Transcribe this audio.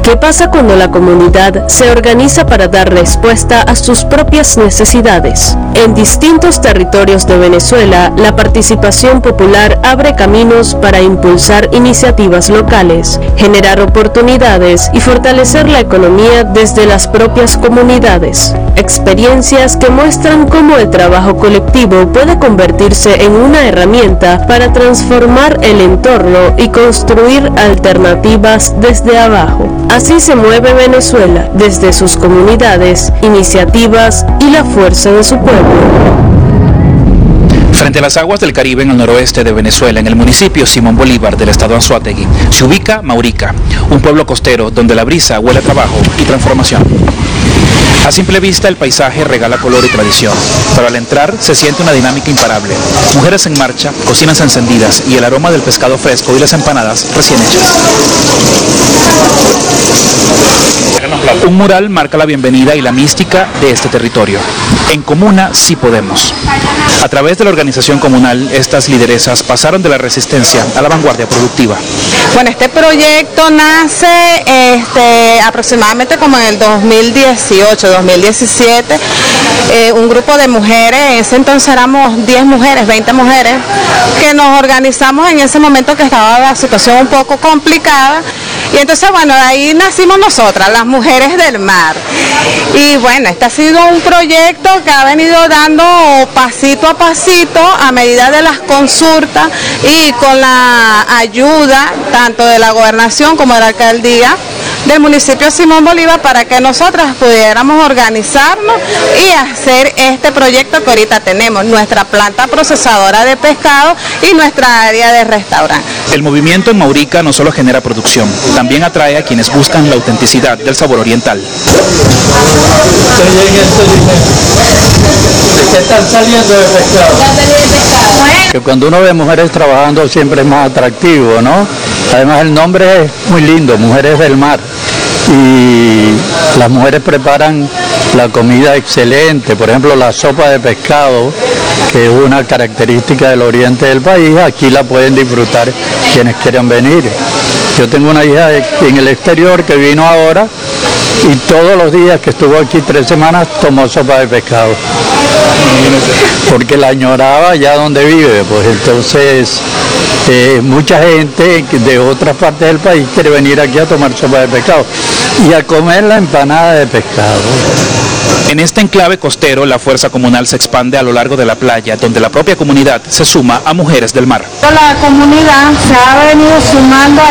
¿Qué pasa cuando la comunidad se organiza para dar respuesta a sus propias necesidades? En distintos territorios de Venezuela, la participación popular abre caminos para impulsar iniciativas locales, generar oportunidades y fortalecer la economía desde las propias comunidades. Experiencias que muestran cómo el trabajo colectivo puede convertirse en una herramienta para transformar el entorno y construir alternativas desde abajo. Así se mueve Venezuela, desde sus comunidades, iniciativas y la fuerza de su pueblo. Frente a las aguas del Caribe en el noroeste de Venezuela, en el municipio Simón Bolívar del estado Anzoátegui, se ubica Maurica, un pueblo costero donde la brisa huele a trabajo y transformación. A simple vista el paisaje regala color y tradición, pero al entrar se siente una dinámica imparable. Mujeres en marcha, cocinas encendidas y el aroma del pescado fresco y las empanadas recién hechas. Un mural marca la bienvenida y la mística de este territorio. En Comuna sí podemos. A través de la organización comunal, estas lideresas pasaron de la resistencia a la vanguardia productiva. Bueno, este proyecto nace aproximadamente como en el 2018, 2017. Un grupo de mujeres, en ese entonces éramos 10 mujeres, 20 mujeres, que nos organizamos en ese momento que estaba la situación un poco complicada. Y entonces, bueno, ahí nacimos nosotras, las mujeres del mar. Y bueno, este ha sido un proyecto que ha venido dando pasito a pasito a medida de las consultas y con la ayuda tanto de la gobernación como de la alcaldía del municipio Simón Bolívar para que nosotras pudiéramos organizarnos y hacer este proyecto que ahorita tenemos, nuestra planta procesadora de pescado y nuestra área de restaurante. El movimiento en Maurica no solo genera producción, también atrae a quienes buscan la autenticidad del sabor oriental. ¿Qué están saliendo de pescado? Que cuando uno ve mujeres trabajando siempre es más atractivo, ¿no? Además el nombre es muy lindo, Mujeres del Mar. Y las mujeres preparan la comida excelente, por ejemplo la sopa de pescado, que es una característica del oriente del país, aquí la pueden disfrutar quienes quieran venir. Yo tengo una hija en el exterior que vino ahora y todos los días que estuvo aquí 3 semanas tomó sopa de pescado, porque la añoraba allá donde vive, pues entonces mucha gente de otras partes del país quiere venir aquí a tomar sopa de pescado y a comer la empanada de pescado. En este enclave costero, la fuerza comunal se expande a lo largo de la playa, donde la propia comunidad se suma a Mujeres del Mar. La comunidad se ha venido sumando